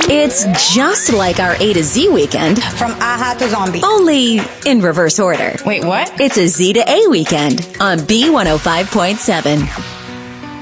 It's just like our A to Z weekend. From Aha to Zombie. Only in reverse order. Wait, what? It's a Z to A weekend on B105.7.